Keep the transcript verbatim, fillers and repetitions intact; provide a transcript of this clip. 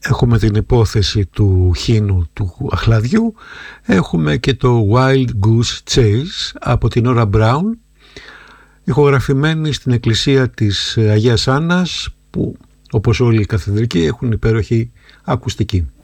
έχουμε την υπόθεση του χήνου του αχλαδιού, έχουμε και το Wild Goose Chase από την Nora Brown, ηχογραφημένη στην εκκλησία της Αγίας Άννας, που όπως όλοι οι καθεδρικοί έχουν υπέροχη ακουστική.